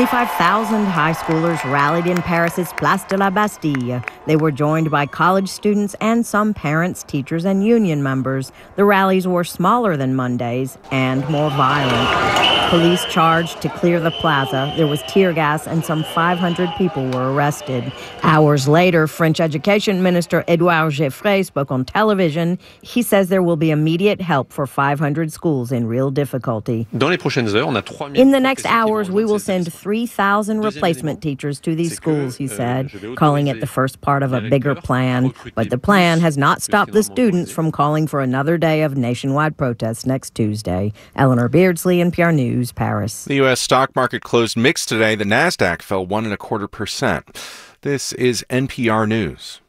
25,000 high schoolers rallied in Paris's Place de la Bastille. They were joined by college students and some parents, teachers, and union members. The rallies were smaller than Monday's and more violent. Police charged to clear the plaza. There was tear gas and some 500 people were arrested. Hours later, French Education Minister Edouard Geoffroy spoke on television. He says there will be immediate help for 500 schools in real difficulty. In the next hours, we will send 3,000 replacement teachers to these schools, he said, calling it the first part of a bigger plan. But the plan has not stopped the students from calling for another day of nationwide protests next Tuesday. Eleanor Beardsley, NPR News, Paris. The U.S. stock market closed mixed today. The Nasdaq fell 1.25%. This is NPR News.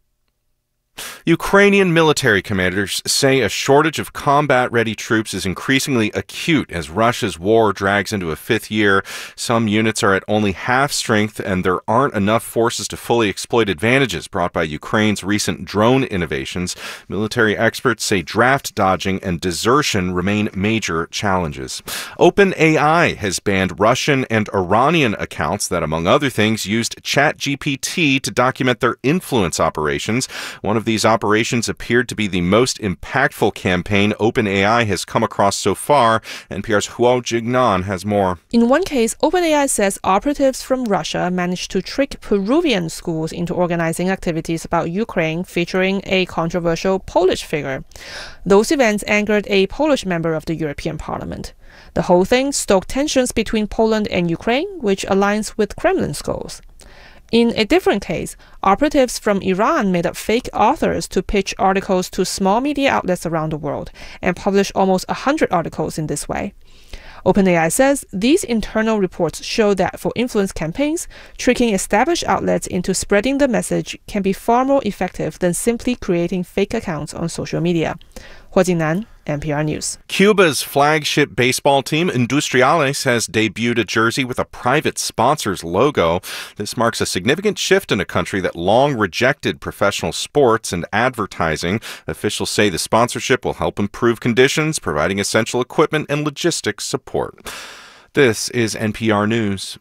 Ukrainian military commanders say a shortage of combat-ready troops is increasingly acute as Russia's war drags into a fifth year. Some units are at only half strength, and there aren't enough forces to fully exploit advantages brought by Ukraine's recent drone innovations. Military experts say draft dodging and desertion remain major challenges. OpenAI has banned Russian and Iranian accounts that, among other things, used ChatGPT to document their influence operations. One of these operations appeared to be the most impactful campaign OpenAI has come across so far. NPR's Huo Jingnan has more. In one case, OpenAI says operatives from Russia managed to trick Peruvian schools into organizing activities about Ukraine featuring a controversial Polish figure. Those events angered a Polish member of the European Parliament. The whole thing stoked tensions between Poland and Ukraine, which aligns with Kremlin's goals. In a different case, operatives from Iran made up fake authors to pitch articles to small media outlets around the world and publish almost 100 articles in this way. OpenAI says these internal reports show that for influence campaigns, tricking established outlets into spreading the message can be far more effective than simply creating fake accounts on social media. Hua Jingnan, NPR News. Cuba's flagship baseball team, Industriales, has debuted a jersey with a private sponsor's logo. This marks a significant shift in a country that long rejected professional sports and advertising. Officials say the sponsorship will help improve conditions, providing essential equipment and logistics support. This is NPR News.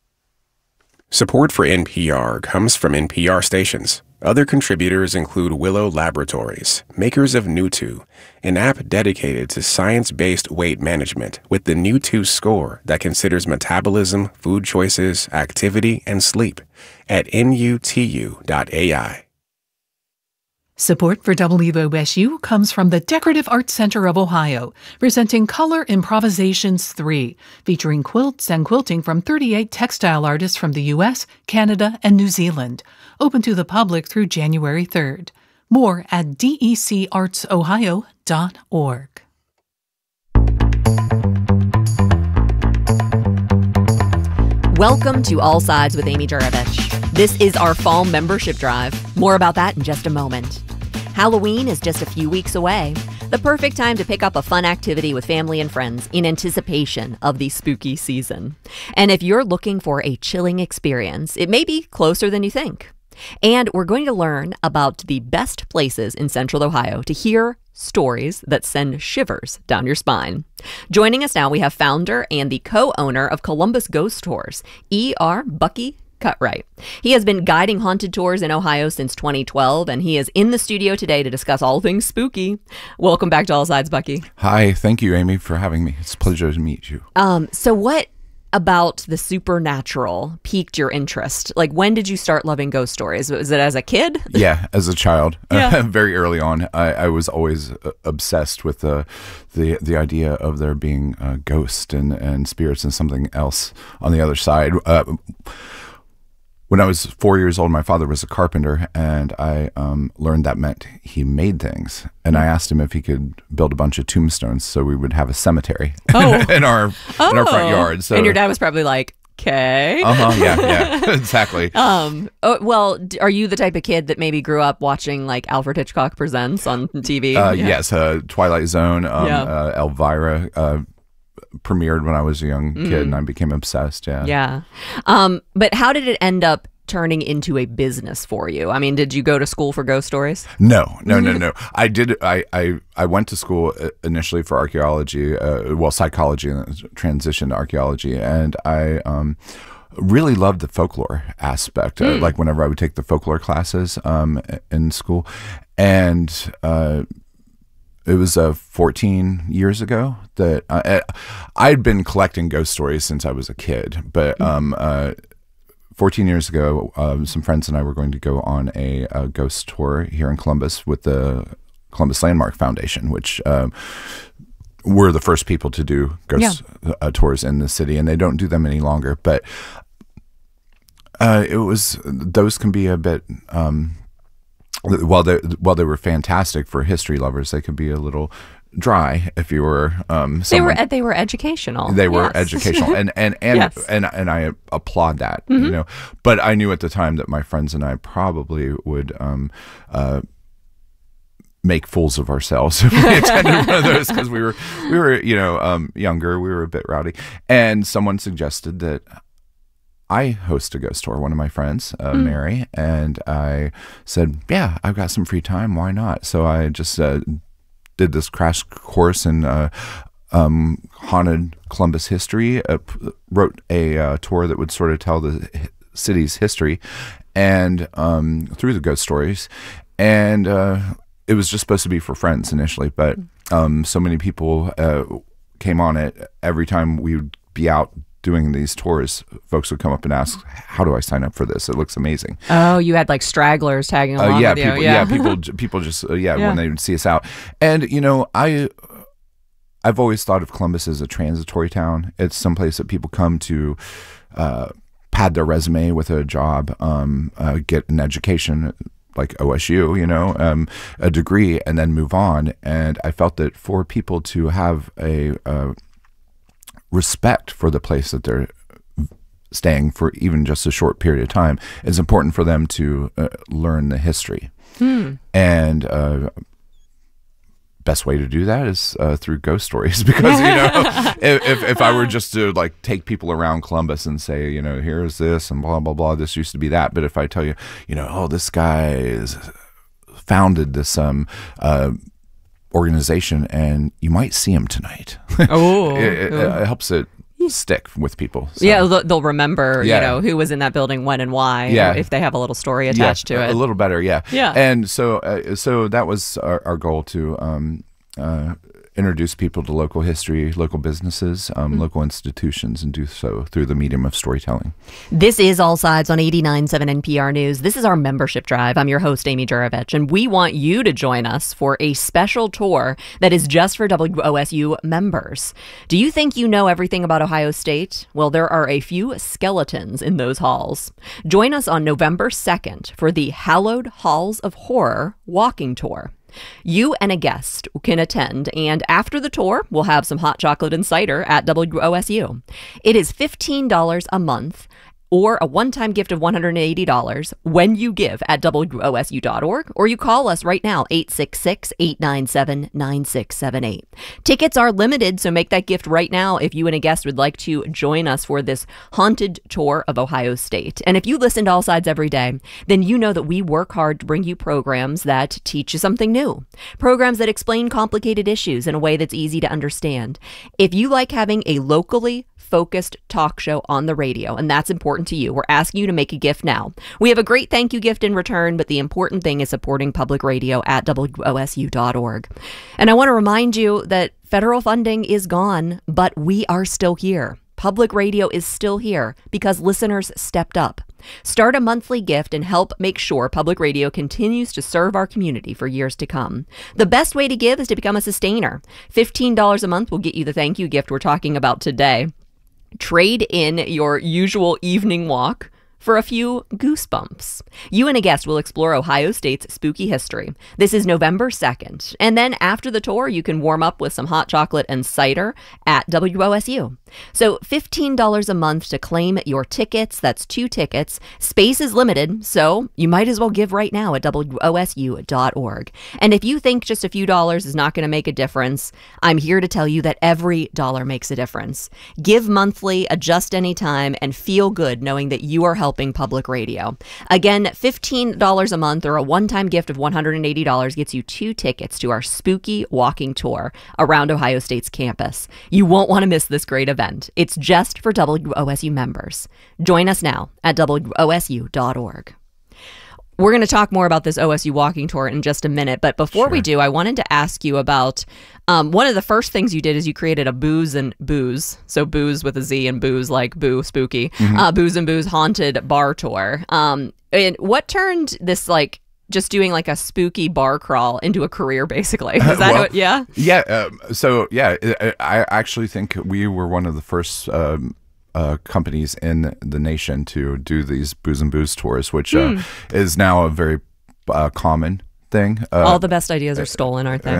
Support for NPR comes from NPR stations. Other contributors include Willow Laboratories, makers of Newtwo, an app dedicated to science-based weight management with the Newtwo score that considers metabolism, food choices, activity, and sleep at nutu.ai. Support for WOSU comes from the Decorative Arts Center of Ohio, presenting Color Improvisations 3, featuring quilts and quilting from 38 textile artists from the U.S., Canada, and New Zealand. Open to the public through January 3rd. More at decartsohio.org. Welcome to All Sides with Amy Juravich. This is our fall membership drive. More about that in just a moment. Halloween is just a few weeks away. The perfect time to pick up a fun activity with family and friends in anticipation of the spooky season. And if you're looking for a chilling experience, it may be closer than you think. And we're going to learn about the best places in Central Ohio to hear stories that send shivers down your spine. Joining us now, we have founder and the co-owner of Columbus Ghost Tours, E.R. Bucky Cutright. He has been guiding haunted tours in Ohio since 2012, and he is in the studio today to discuss all things spooky. Welcome back to All Sides, Bucky. Hi, thank you, Amy, for having me. It's a pleasure to meet you. So what about the supernatural piqued your interest? Like, when did you start loving ghost stories? Was it as a kid? Yeah, as a child. Yeah. Very early on. I was always obsessed with the idea of there being ghosts and spirits and something else on the other side. When I was 4 years old, my father was a carpenter, and I learned that meant he made things. And I asked him if he could build a bunch of tombstones so we would have a cemetery in our front yard. So, and your dad was probably like, okay. Yeah, exactly. Well, are you the type of kid that maybe grew up watching like Alfred Hitchcock Presents on TV? Yes, Twilight Zone, Elvira, premiered when I was a young kid, and I became obsessed. Yeah. But how did it end up turning into a business for you? I mean, did you go to school for ghost stories? No. I did. I went to school initially for archaeology, psychology, and transitioned to archaeology, and I really loved the folklore aspect. Like whenever I would take the folklore classes in school, and it was 14 years ago that I'd been collecting ghost stories since I was a kid, but 14 years ago, some friends and I were going to go on a ghost tour here in Columbus with the Columbus Landmark Foundation, which were the first people to do ghost tours in the city, and they don't do them any longer. But those can be a bit, while they were fantastic for history lovers, they could be a little dry if you were they were educational. They were educational, and I applaud that. You know, but I knew at the time that my friends and I probably would make fools of ourselves if we attended one of those, because we were younger, we were a bit rowdy, and someone suggested that I host a ghost tour, one of my friends, Mary, and I said, yeah, I've got some free time, why not? So I just did this crash course in haunted Columbus history, wrote a tour that would sort of tell the city's history, and through the ghost stories, and it was just supposed to be for friends initially, but so many people came on it. Every time we would be out doing these tours, folks would come up and ask, how do I sign up for this? It looks amazing. Oh, you had like stragglers tagging along with you. People just when they would see us out. And you know, I've always thought of Columbus as a transitory town. It's someplace that people come to pad their resume with a job, get an education like OSU, you know, a degree, and then move on. And I felt that for people to have a respect for the place that they're staying for even just a short period of time, it's important for them to learn the history. And best way to do that is through ghost stories, because you know, if I were just to like take people around Columbus and say, you know, here's this and blah blah blah, this used to be that, but if I tell you, you know, oh, this guy is founded this organization and you might see him tonight. It helps it stick with people. So. Yeah, they'll remember, you know, who was in that building, when and why, if they have a little story attached to it. A little better, yeah. And so that was our goal, to introduce people to local history, local businesses, local institutions, and do so through the medium of storytelling. This is All Sides on 89.7 NPR News. This is our membership drive. I'm your host, Amy Juravich, and we want you to join us for a special tour that is just for WOSU members. Do you think you know everything about Ohio State? Well, there are a few skeletons in those halls. Join us on November 2nd for the Hallowed Halls of Horror walking tour. You and a guest can attend, and after the tour, we'll have some hot chocolate and cider at WOSU. It is $15 a month, or a one-time gift of $180 when you give at WOSU.org, or you call us right now, 866-897-9678. Tickets are limited, so make that gift right now if you and a guest would like to join us for this haunted tour of Ohio State. And if you listen to All Sides every day, then you know that we work hard to bring you programs that teach you something new, programs that explain complicated issues in a way that's easy to understand. If you like having a locally focused talk show on the radio, and that's important to you, we're asking you to make a gift now. We have a great thank you gift in return, but the important thing is supporting public radio at WOSU.org. And I want to remind you that federal funding is gone, but we are still here. Public radio is still here because listeners stepped up. Start a monthly gift and help make sure public radio continues to serve our community for years to come. The best way to give is to become a sustainer. $15 a month will get you the thank you gift we're talking about today. Trade in your usual evening walk for a few goosebumps. You and a guest will explore Ohio State's spooky history. This is November 2nd. And then after the tour, you can warm up with some hot chocolate and cider at WOSU. So $15 a month to claim your tickets. That's 2 tickets. Space is limited, so you might as well give right now at WOSU.org. And if you think just a few dollars is not going to make a difference, I'm here to tell you that every dollar makes a difference. Give monthly, adjust anytime, and feel good knowing that you are helping public radio. Again, $15 a month or a one-time gift of $180 gets you 2 tickets to our spooky walking tour around Ohio State's campus. You won't want to miss this great event. It's just for WOSU members. Join us now at WOSU.org. We're going to talk more about this OSU walking tour in just a minute, but before we do, I wanted to ask you about one of the first things you did is you created a Booze and Booze, so booze with a Z and booze like boo, spooky, Booze and Booze haunted bar tour. And what turned this like just doing like a spooky bar crawl into a career, basically? Is that what, yeah? Yeah. I actually think we were one of the first companies in the nation to do these Booze and Booze tours, which is now a very common thing. All the best ideas are stolen, aren't they?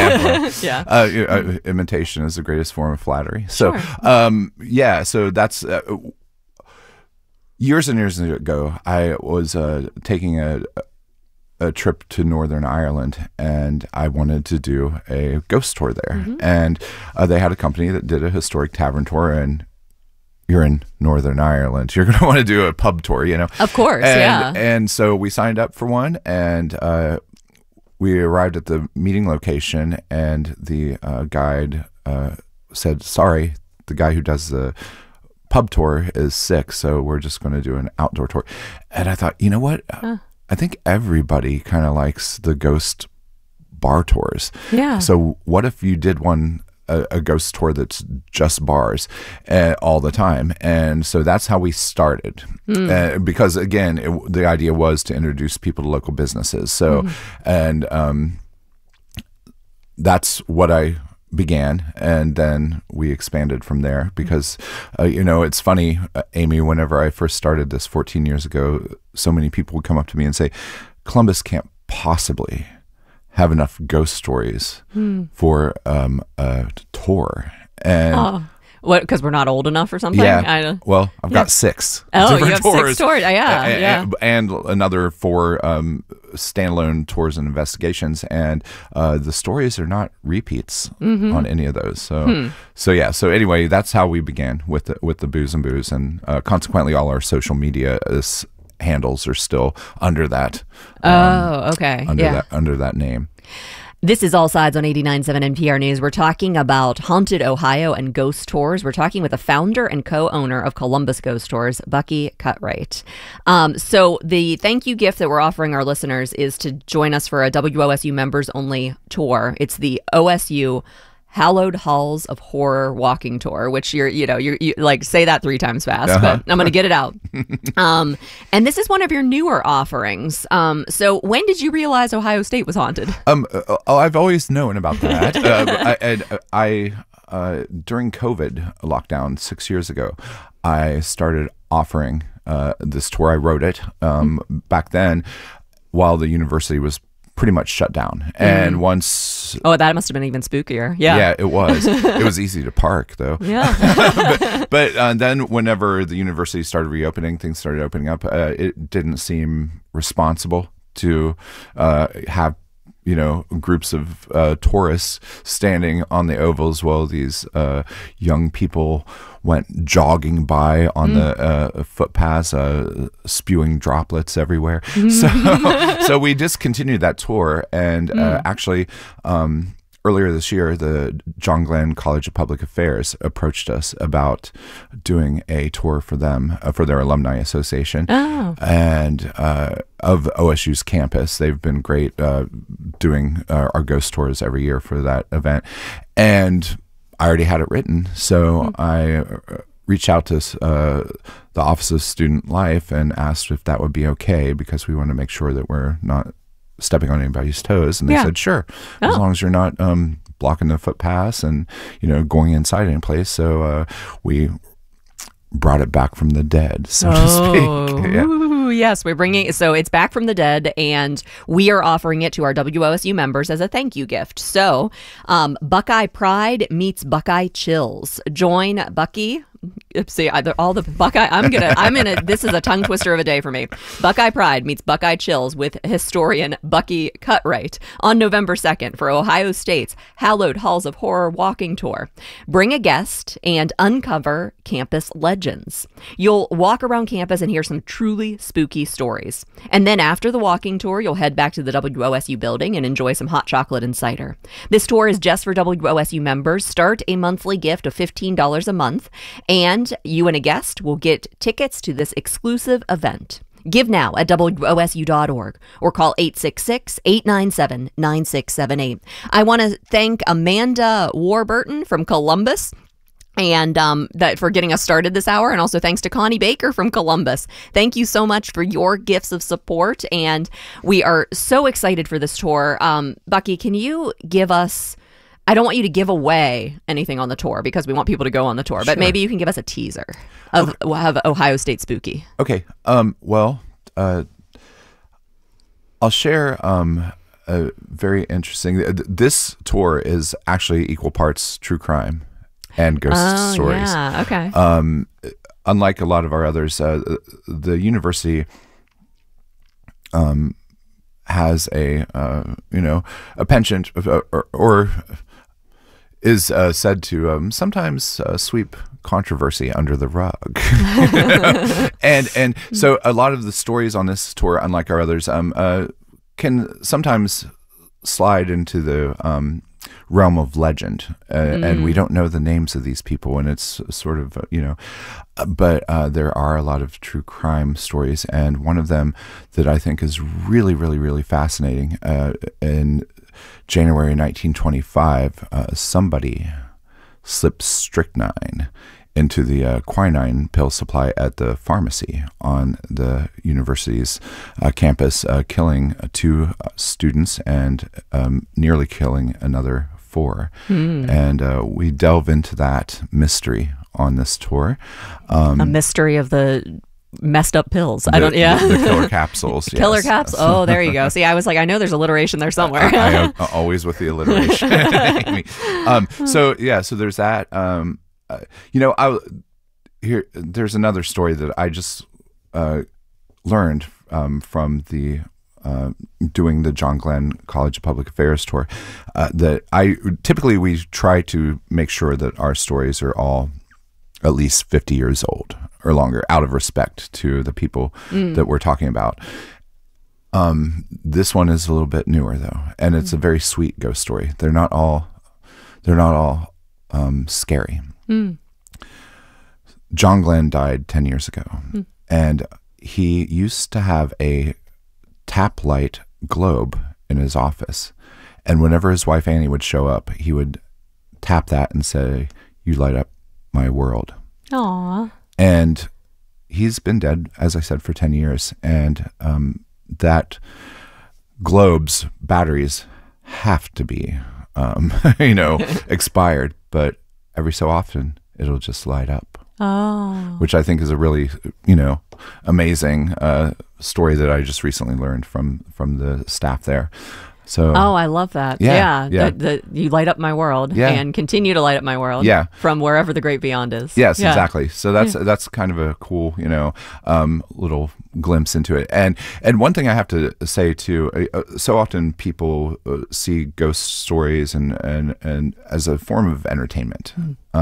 Imitation is the greatest form of flattery. So, so that's years and years ago, I was taking a trip to Northern Ireland, and I wanted to do a ghost tour there. And they had a company that did a historic tavern tour, and you're in Northern Ireland, you're going to want to do a pub tour, you know? Of course, And so we signed up for one, and we arrived at the meeting location, and the guide said, sorry, the guy who does the pub tour is sick, so we're just going to do an outdoor tour. And I thought, you know what? I think everybody kind of likes the ghost bar tours. Yeah. So what if you did a ghost tour that's just bars all the time? And so that's how we started. Because again, the idea was to introduce people to local businesses. So, and that's what I began, and then we expanded from there because it's funny, Amy, whenever I first started this 14 years ago, so many people would come up to me and say, Columbus can't possibly have enough ghost stories for a tour. And what, because we're not old enough or something? Yeah. Well, I've got 6. Oh, you have tours. 6 tours. And another 4 standalone tours and investigations. And the stories are not repeats on any of those. So anyway, that's how we began with the Booze and Booze. And consequently, all our social media handles are still under that. Under that name. This is All Sides on 89.7 NPR News. We're talking about Haunted Ohio and ghost tours. We're talking with the founder and co-owner of Columbus Ghost Tours, Bucky Cutright. So the thank you gift that we're offering our listeners is to join us for a WOSU members only tour. It's the OSU Hallowed Halls of Horror walking tour, which you like say that 3 times fast, but I'm going to get it out. And this is one of your newer offerings. So when did you realize Ohio State was haunted? I've always known about that. I during COVID lockdown 6 years ago, I started offering this tour. I wrote it back then while the university was pretty much shut down. And once... Oh, that must have been even spookier. Yeah, it was. It was easy to park, though. Yeah. but then whenever the university started reopening, things started opening up, it didn't seem responsible to have groups of tourists standing on the ovals while these young people went jogging by on the footpaths, spewing droplets everywhere. So we discontinued that tour, and actually earlier this year, the John Glenn College of Public Affairs approached us about doing a tour for them, for their alumni association, and of OSU's campus. They've been great doing our ghost tours every year for that event. And I already had it written, so I reached out to the Office of Student Life and asked if that would be okay, because we want to make sure that we're not stepping on anybody's toes. And they said, sure, as long as you're not blocking the footpaths and going inside any place. So we brought it back from the dead, so to speak. yes, we're bringing, so it's back from the dead, and we are offering it to our WOSU members as a thank you gift. So, Buckeye Pride meets Buckeye Chills. Join Bucky. See, all the Buckeye. This is a tongue twister of a day for me. Buckeye Pride meets Buckeye Chills with historian Bucky Cutright on November 2nd for Ohio State's Hallowed Halls of Horror walking tour. Bring a guest and uncover campus legends. You'll walk around campus and hear some truly spooky stories. And then after the walking tour, you'll head back to the WOSU building and enjoy some hot chocolate and cider. This tour is just for WOSU members. Start a monthly gift of $15 a month. And you and a guest will get tickets to this exclusive event. Give now at WOSU.org or call 866-897-9678. I want to thank Amanda Warburton from Columbus and for getting us started this hour, and also thanks to Connie Baker from Columbus. Thank you so much for your gifts of support, and we are so excited for this tour. Bucky, can you give us... I don't want you to give away anything on the tour because we want people to go on the tour, but maybe you can give us a teaser of Ohio State Spooky. Okay. Well, I'll share a very interesting... This tour is actually equal parts true crime and ghost stories. Yeah, okay. Unlike a lot of our others, the university has a penchant or is said to sometimes sweep controversy under the rug. and so a lot of the stories on this tour, unlike our others, can sometimes slide into the realm of legend, and we don't know the names of these people, and it's sort of but there are a lot of true crime stories, and one of them that I think is really, really, really fascinating. In January 1925, somebody slipped strychnine into the quinine pill supply at the pharmacy on the university's campus, killing 2 students and nearly killing another 4. And we delve into that mystery on this tour. A mystery of the messed up pills. The killer capsules. Killer capsules. Oh, there you go. See, I was like, I know there's alliteration there somewhere. I always with the alliteration. So there's that. There's another story that I just learned from the doing the John Glenn College of Public Affairs tour. That we try to make sure that our stories are all at least 50 years old or longer, out of respect to the people that we're talking about. This one is a little bit newer though, and it's a very sweet ghost story. They're not all scary. John Glenn died 10 years ago, and he used to have a tap light globe in his office, and whenever his wife Annie would show up, he would tap that and say, "You light up my world." Aww. And he's been dead, as I said, for 10 years. And that globe's batteries have to be, expired. But every so often, it'll just light up. Oh. Which I think is a really, amazing story that I just recently learned from the staff there. So, I love that. Yeah. You light up my world and continue to light up my world from wherever the great beyond is. Yes, exactly. So that's kind of a cool, little glimpse into it. And one thing I have to say too, so often people see ghost stories and as a form of entertainment.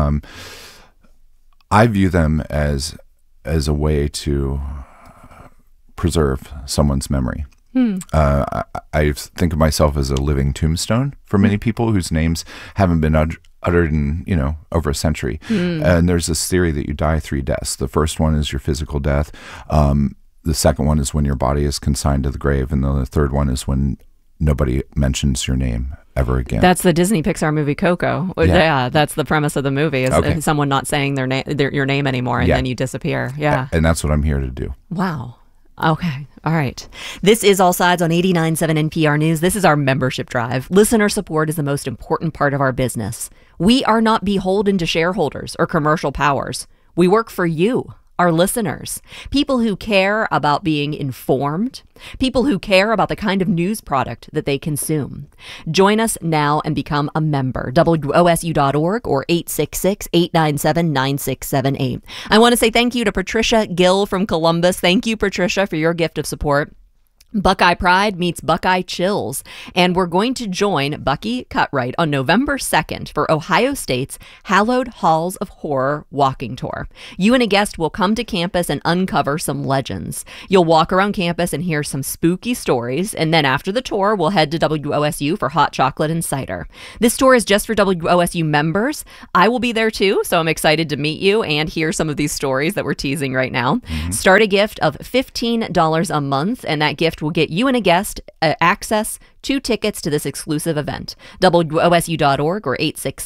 I view them as a way to preserve someone's memory. I think of myself as a living tombstone for many people whose names haven't been uttered in, over a century. And there's this theory that you die 3 deaths. The first one is your physical death. The second one is when your body is consigned to the grave. And the third one is when nobody mentions your name ever again. That's the Disney Pixar movie Coco. Yeah, that's the premise of the movie is someone not saying your name anymore, and then you disappear. Yeah. And that's what I'm here to do. Wow. Okay. All right. This is All Sides on 89.7 NPR News. This is our membership drive. Listener support is the most important part of our business. We are not beholden to shareholders or commercial powers. We work for you, our listeners, people who care about being informed, people who care about the kind of news product that they consume. Join us now and become a member. WOSU.org or 866-897-9678. I want to say thank you to Patricia Gill from Columbus. Thank you, Patricia, for your gift of support. Buckeye Pride meets Buckeye Chills, and we're going to join Bucky Cutright on November 2nd for Ohio State's Hallowed Halls of Horror walking tour. You and a guest will come to campus and uncover some legends. You'll walk around campus and hear some spooky stories, and then after the tour, we'll head to WOSU for hot chocolate and cider. This tour is just for WOSU members. I will be there too, so I'm excited to meet you and hear some of these stories that we're teasing right now. Mm-hmm. Start a gift of $15 a month, and that gift will get you and a guest access to tickets to this exclusive event. WOSU.org or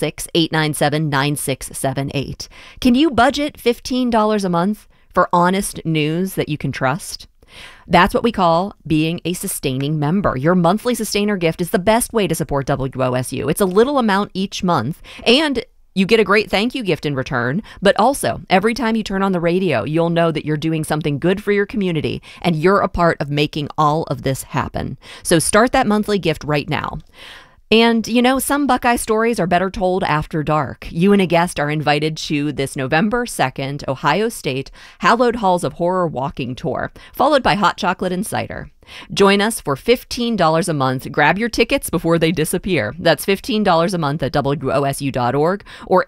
866-897-9678. Can you budget $15 a month for honest news that you can trust? That's what we call being a sustaining member. Your monthly sustainer gift is the best way to support WOSU. It's a little amount each month, and you get a great thank you gift in return, but also every time you turn on the radio, you'll know that you're doing something good for your community and you're a part of making all of this happen. So start that monthly gift right now. And, you know, some Buckeye stories are better told after dark. You and a guest are invited to this November 2nd Ohio State Hallowed Halls of Horror walking tour, followed by hot chocolate and cider. Join us for $15 a month. Grab your tickets before they disappear. That's $15 a month at WOSU.org or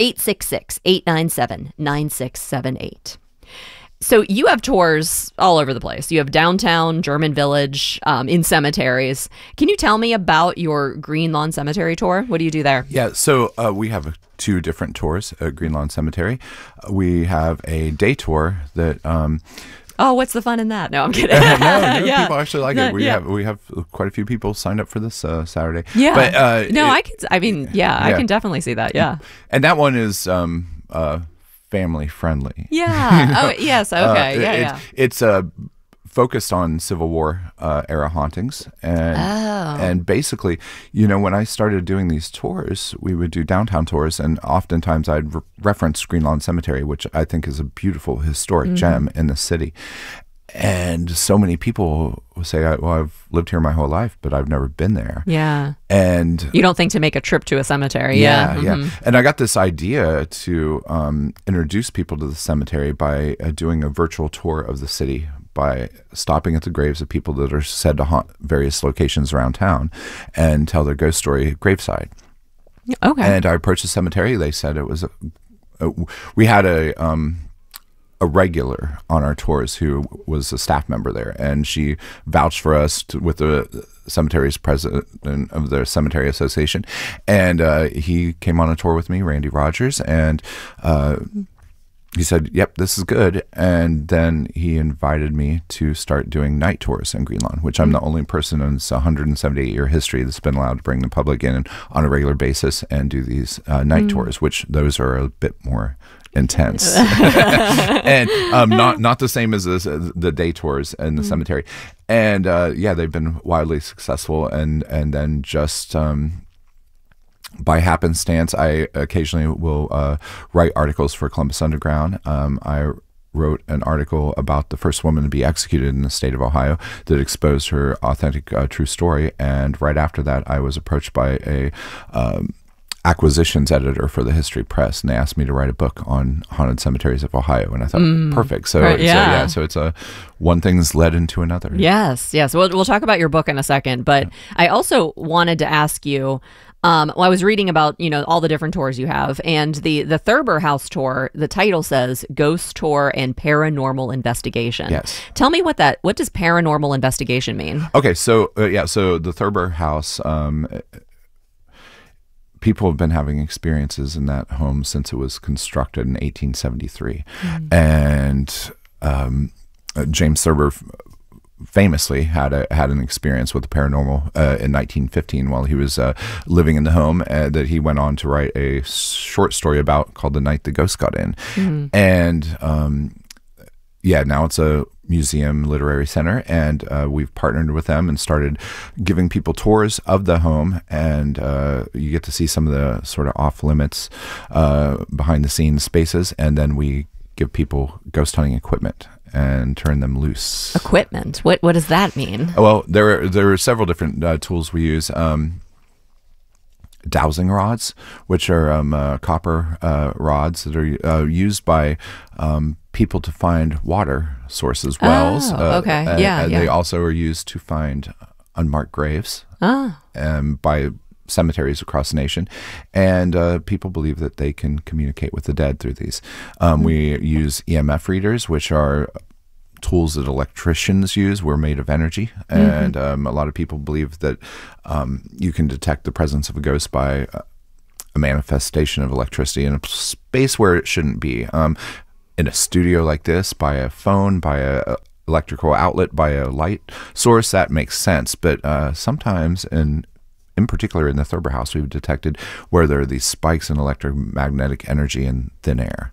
866-897-9678. So you have tours all over the place. You have downtown, German Village, in cemeteries. Can you tell me about your Green Lawn Cemetery tour? What do you do there? Yeah, so we have two different tours at Green Lawn Cemetery. We have a day tour that... oh, what's the fun in that? No, I'm kidding. No, yeah. People actually like it. We have quite a few people signed up for this Saturday. Yeah. But, I can definitely see that. Yeah. And that one is family friendly. Yeah. Oh, yes. Okay. It's focused on Civil War era hauntings, and basically, you know, when I started doing these tours, we would do downtown tours, and oftentimes I'd reference Green Lawn Cemetery, which I think is a beautiful historic gem in the city. And so many people will say, well, I've lived here my whole life, but I've never been there. Yeah. And you don't think to make a trip to a cemetery. Yeah. And I got this idea to introduce people to the cemetery by doing a virtual tour of the city, by stopping at the graves of people that are said to haunt various locations around town and tell their ghost story at graveside. Okay. And I approached the cemetery. They said it was we had a regular on our tours who was a staff member there, and she vouched for us with the cemetery's president of the Cemetery Association, and he came on a tour with me, Randy Rogers, and he said, yep, this is good. And then he invited me to start doing night tours in Green Lawn, which I'm the only person in this 178-year history that's been allowed to bring the public in on a regular basis and do these night tours, which those are a bit more intense and not the same as the day tours in the cemetery. And they've been wildly successful. And then just by happenstance, I occasionally will write articles for Columbus Underground. I wrote an article about the first woman to be executed in the state of Ohio that exposed her authentic, true story. And right after that, I was approached by a acquisitions editor for the History Press, and they asked me to write a book on haunted cemeteries of Ohio, and I thought, perfect. So, right, so it's one thing's led into another. Yes. We'll talk about your book in a second, but I also wanted to ask you. I was reading about, all the different tours you have, and the Thurber House tour, the title says Ghost Tour and Paranormal Investigation. Yes. Tell me what does paranormal investigation mean? Okay, so the Thurber House, people have been having experiences in that home since it was constructed in 1873. And James Thurber famously had an experience with the paranormal in 1915 while he was living in the home that he went on to write a short story about called The Night the Ghost Got In. And now it's a museum literary center, and we've partnered with them and started giving people tours of the home, and you get to see some of the sort of off limits behind the scenes spaces, and then we give people ghost hunting equipment and turn them loose. Equipment? What does that mean? Well, there are several different tools we use. Dowsing rods, which are copper rods that are used by people to find water sources, wells. Okay. They also are used to find unmarked graves by cemeteries across the nation, and people believe that they can communicate with the dead through these. We use EMF readers, which are tools that electricians use. We're made of energy, and a lot of people believe that you can detect the presence of a ghost by a manifestation of electricity in a space where it shouldn't be. In a studio like this, by a phone, by a electrical outlet, by a light source, that makes sense. But sometimes, in particular in the Thurber house, we've detected where there are these spikes in electromagnetic energy in thin air.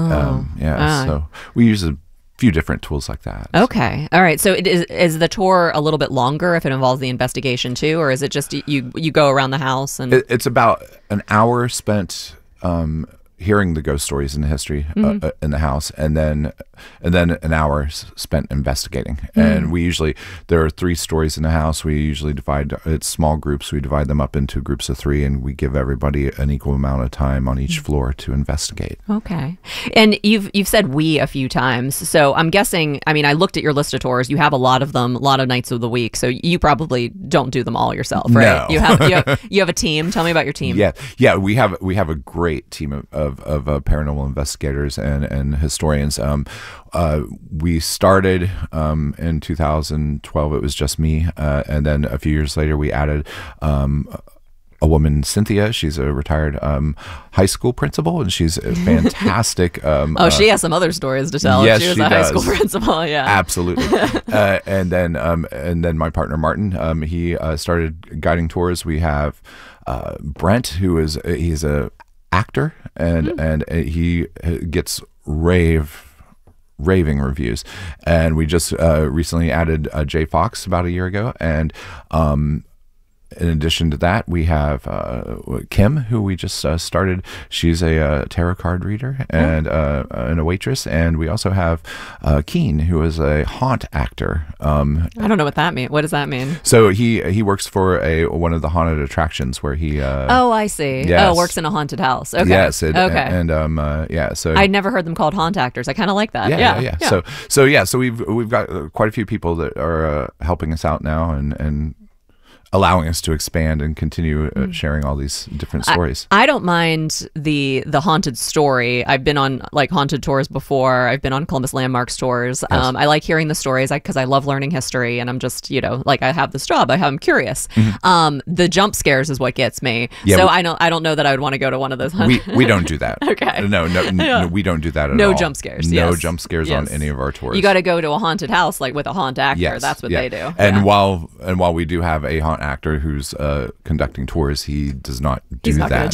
So we use a few different tools like that. Okay. All right. So is the tour a little bit longer if it involves the investigation too, or is it just you go around the house? And it's about an hour spent hearing the ghost stories and the history in the house, and then an hour spent investigating. And there are 3 stories in the house. We usually divide it's small groups. We divide them up into groups of 3, and we give everybody an equal amount of time on each floor to investigate. Okay. And you've said we a few times, so I'm guessing. I mean, I looked at your list of tours. You have a lot of them, a lot of nights of the week. So you probably don't do them all yourself, right? No. You have a team. Tell me about your team. Yeah. We have a great team of paranormal investigators and historians. We started in 2012. It was just me, and then a few years later, we added a woman, Cynthia. She's a retired high school principal, and she's a fantastic. She has some other stories to tell. Yes, she was she a high does. School principal. Yeah, absolutely. And then my partner Martin, he started guiding tours. We have Brent, he's a actor, and he gets raving reviews, and we just recently added Jay Fox about a year ago, and in addition to that, we have Kim, who we just started. She's a tarot card reader and a waitress. And we also have Keen, who is a haunt actor. I don't know what that means. What does that mean? So he works for one of the haunted attractions where he. I see. Yes. Works in a haunted house. Okay. Yes. Okay. So I'd never heard them called haunt actors. I kind of like that. Yeah. So we've got quite a few people that are helping us out now and allowing us to expand and continue sharing all these different stories. I don't mind the haunted story. I've been on haunted tours before. I've been on Columbus Landmarks tours. Yes. I like hearing the stories because I love learning history, and I'm just I have this job. I'm curious. The jump scares is what gets me. Yeah, so I don't know that I would want to go to one of those. We don't do that. Okay. No, we don't do that at all. No jump scares. No yes. jump scares on any of our tours. You got to go to a haunted house with a haunt actor. Yes. That's what they do. And while we do have a haunt actor who's conducting tours, he does not do that.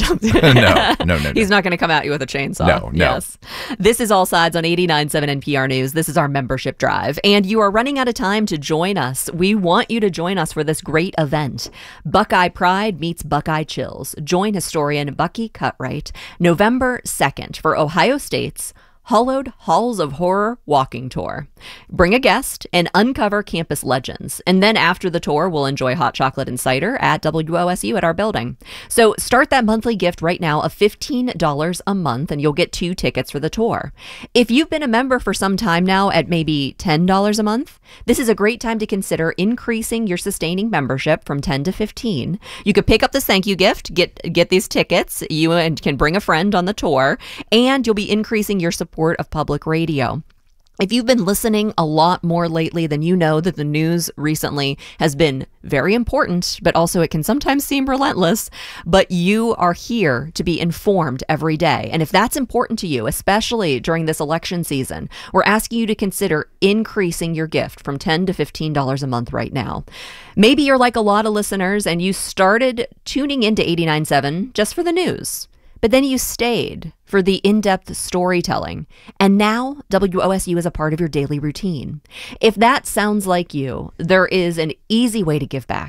No. He's not going to come at you with a chainsaw. No. Yes. This is All Sides on 89.7 NPR News. This is our membership drive, and you are running out of time to join us. We want you to join us for this great event. Buckeye Pride meets Buckeye Chills. Join historian Bucky Cutright November 2nd for Ohio State's Hollowed Halls of Horror walking tour. Bring a guest and uncover campus legends. And then after the tour, we'll enjoy hot chocolate and cider at WOSU at our building. So start that monthly gift right now of $15 a month, and you'll get 2 tickets for the tour. If you've been a member for some time now at maybe $10 a month, this is a great time to consider increasing your sustaining membership from 10 to 15. You could pick up this thank you gift, get these tickets, you can bring a friend on the tour, and you'll be increasing your support of public radio. If you've been listening a lot more lately, then you know that the news recently has been very important, but also it can sometimes seem relentless. But you are here to be informed every day. And if that's important to you, especially during this election season, we're asking you to consider increasing your gift from $10 to $15 a month right now. Maybe you're like a lot of listeners and you started tuning into 89.7 just for the news. But then you stayed for the in-depth storytelling, and now WOSU is a part of your daily routine. If that sounds like you, there is an easy way to give back.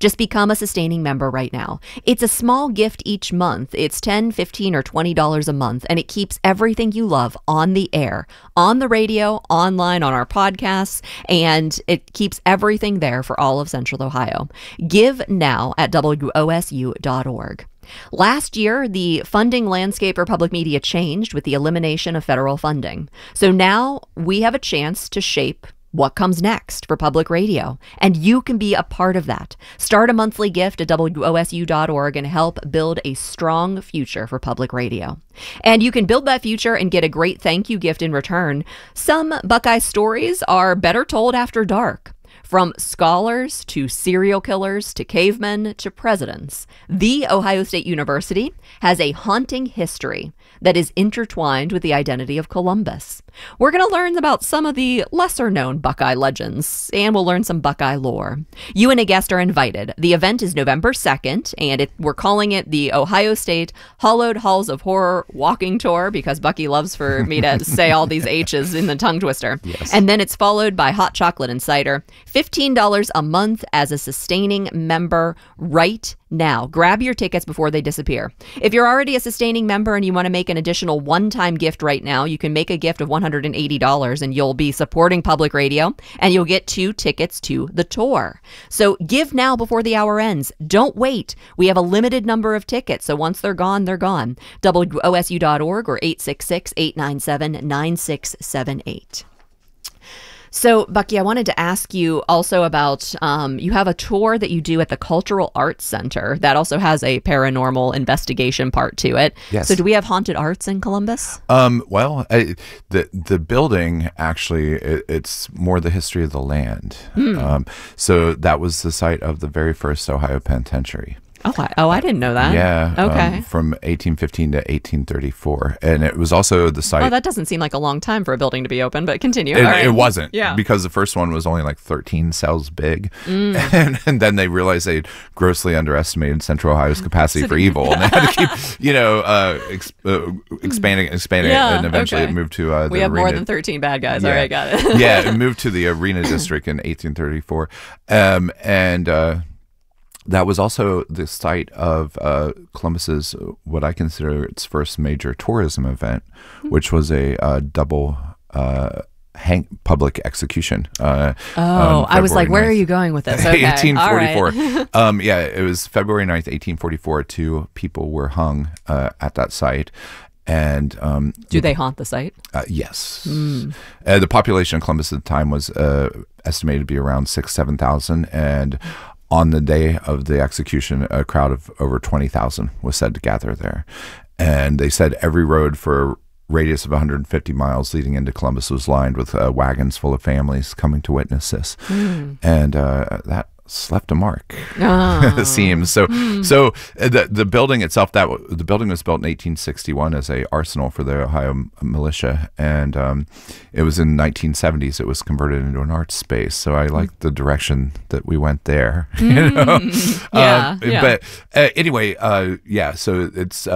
Just become a sustaining member right now. It's a small gift each month. It's $10, $15, or $20 a month, and it keeps everything you love on the air, on the radio, online, on our podcasts, and it keeps everything there for all of Central Ohio. Give now at WOSU.org. Last year, the funding landscape for public media changed with the elimination of federal funding. So now we have a chance to shape what comes next for public radio, and you can be a part of that. Start a monthly gift at WOSU.org and help build a strong future for public radio. And you can build that future and get a great thank you gift in return. Some Buckeye stories are better told after dark. From scholars to serial killers to cavemen to presidents, The Ohio State University has a haunting history that is intertwined with the identity of Columbus. We're going to learn about some of the lesser-known Buckeye legends, and we'll learn some Buckeye lore. You and a guest are invited. The event is November 2nd, and we're calling it the Ohio State Hollowed Halls of Horror Walking Tour, because Bucky loves for me to say all these H's in the tongue twister. Yes. And then it's followed by hot chocolate and cider. $15 a month as a sustaining member right now. Grab your tickets before they disappear. If you're already a sustaining member and you want to make an additional one-time gift right now, you can make a gift of $180 and you'll be supporting public radio and you'll get 2 tickets to the tour. So give now before the hour ends. Don't wait. We have a limited number of tickets, so once they're gone, they're gone. WOSU.org or 866-897-9678. So, Bucky, I wanted to ask you also about, you have a tour that you do at the Cultural Arts Center that also has a paranormal investigation part to it. Yes. So do we have haunted arts in Columbus? Well, the building, actually, it's more the history of the land. So that was the site of the very first Ohio Penitentiary. I didn't know that. Yeah. Okay. From 1815 to 1834. And it was also the site. Oh, that doesn't seem like a long time for a building to be open, but continue. It wasn't. Yeah. Because the first one was only like 13 cells big. And then they realized they'd grossly underestimated Central Ohio's capacity for evil. And they had to keep, expanding it. And eventually it moved to the We have arena. more than 13 bad guys. Yeah. All right, got it. Yeah, it moved to the Arena District in 1834. That was also the site of Columbus's, what I consider its first major tourism event, which was a double public execution. I was like, where are you going with this? Okay. 1844. All right. It was February 9th, 1844. 2 people were hung at that site. And do they haunt the site? Yes. The population of Columbus at the time was estimated to be around 7,000, and on the day of the execution, a crowd of over 20,000 was said to gather there. And they said every road for a radius of 150 miles leading into Columbus was lined with wagons full of families coming to witness this. And that left a mark, it seems. So the building itself, the building was built in 1861 as a arsenal for the Ohio militia, and it was in 1970s it was converted into an art space. So I like the direction that we went there. But anyway, so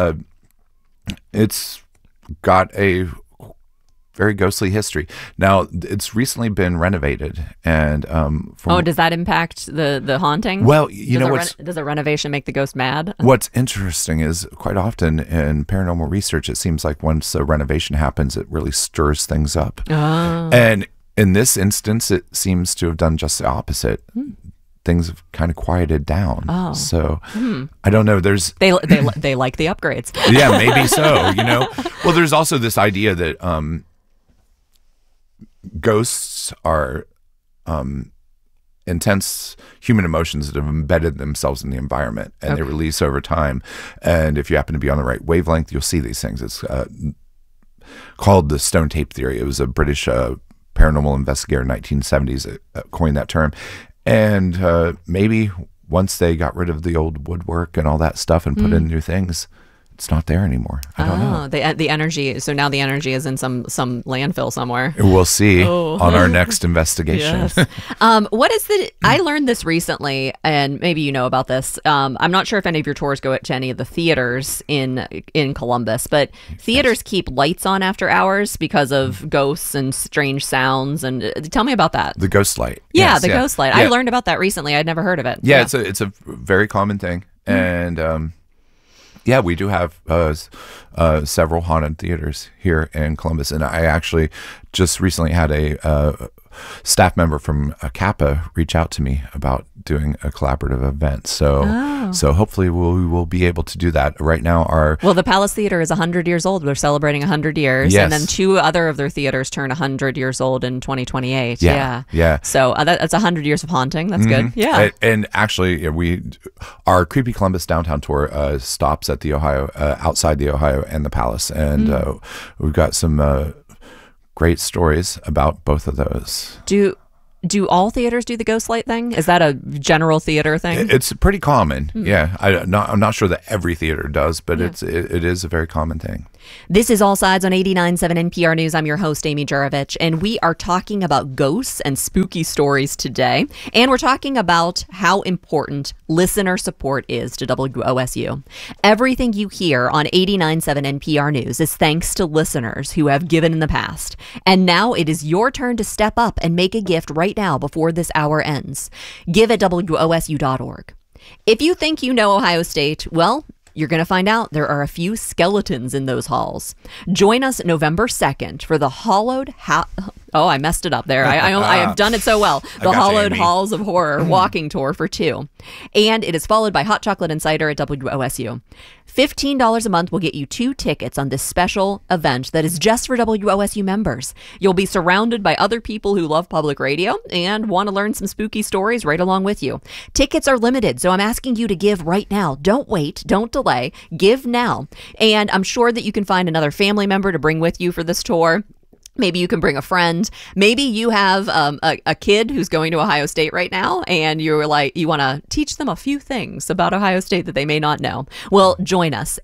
it's got a very ghostly history. Now, it's recently been renovated, and does that impact the haunting? Well, does a renovation make the ghost mad? What's interesting is quite often in paranormal research, it seems like once a renovation happens, it really stirs things up. And in this instance, it seems to have done just the opposite. Things have kind of quieted down. So I don't know. They like the upgrades. Yeah, maybe so. Well, there's also this idea that ghosts are intense human emotions that have embedded themselves in the environment, and they release over time. And if you happen to be on the right wavelength, you'll see these things. It's called the stone tape theory. It was a British paranormal investigator in the 1970s that coined that term. And maybe once they got rid of the old woodwork and all that stuff and put in new things, it's not there anymore. I don't know. The energy. So now the energy is in some landfill somewhere. We'll see on our next investigation. Yes. What is I learned this recently, and maybe you know about this. I'm not sure if any of your tours go to any of the theaters in Columbus, but theaters keep lights on after hours because of ghosts and strange sounds. And tell me about that. The ghost light. Yeah, Yes, the ghost light. Yeah. I learned about that recently. I'd never heard of it. Yeah, it's a very common thing, and yeah, we do have several haunted theaters here in Columbus, and I actually just recently had a staff member from Kappa reach out to me about doing a collaborative event. So hopefully we will be able to do that. Right now, the Palace Theater is 100 years old. They're celebrating 100 years, yes. And then 2 other of their theaters turn 100 years old in 2028. Yeah. So that's 100 years of haunting. That's good. Yeah. And actually, our Creepy Columbus downtown tour stops at the Ohio, outside the Ohio and the Palace, and we've got some great stories about both of those. Do all theaters do the ghost light thing? Is that a general theater thing? It's pretty common. Yeah, I'm not sure that every theater does, but it is a very common thing. This is All Sides on 89.7 NPR News. I'm your host, Amy Jurovich, and we are talking about ghosts and spooky stories today. And we're talking about how important listener support is to WOSU. Everything you hear on 89.7 NPR News is thanks to listeners who have given in the past. And now it is your turn to step up and make a gift right now before this hour ends. Give at WOSU.org. If you think you know Ohio State, well, you're going to find out there are a few skeletons in those halls. Join us November 2nd for the Hollowed Oh, I messed it up there. I have done it so well. The Hollowed Halls of Horror walking tour for 2. And it is followed by Hot Chocolate and Cider at WOSU. $15 a month will get you 2 tickets on this special event that is just for WOSU members. You'll be surrounded by other people who love public radio and want to learn some spooky stories right along with you. Tickets are limited, so I'm asking you to give right now. Don't wait. Don't delay. Give now. And I'm sure that you can find another family member to bring with you for this tour. Maybe you can bring a friend. Maybe you have a kid who's going to Ohio State right now, and you're like, you want to teach them a few things about Ohio State that they may not know. Well, join us,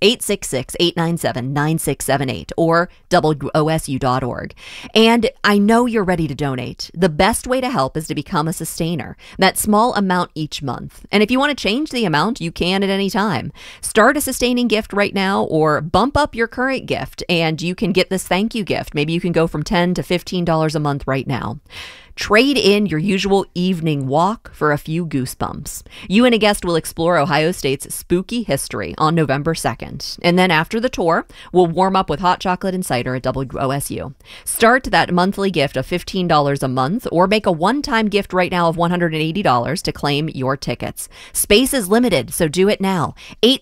866-897-9678 or WOSU.org. And I know you're ready to donate. The best way to help is to become a sustainer, that small amount each month. And if you want to change the amount, you can at any time. Start a sustaining gift right now or bump up your current gift, and you can get this thank you gift. Maybe you can go from $10 to $15 a month right now. Trade in your usual evening walk for a few goosebumps. You and a guest will explore Ohio State's spooky history on November 2nd. And then after the tour, we'll warm up with hot chocolate and cider at WOSU. Start that monthly gift of $15 a month or make a one-time gift right now of $180 to claim your tickets. Space is limited, so do it now.